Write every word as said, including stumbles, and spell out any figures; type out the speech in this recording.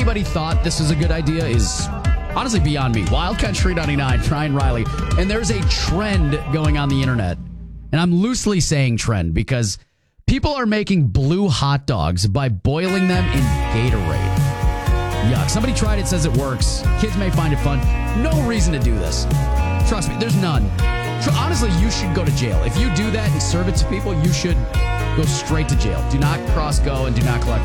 anybody thought this is a good idea is honestly beyond me. Wild Country ninety-nine, Ryan Riley. And there's a trend going on the internet. And I'm loosely saying trend because people are making blue hot dogs by boiling them in Gatorade. Yuck. Somebody tried it, says it works. Kids may find it fun. No reason to do this. Trust me, there's none. Honestly, you should go to jail. If you do that and serve it to people, you should go straight to jail. Do not cross go and do not collect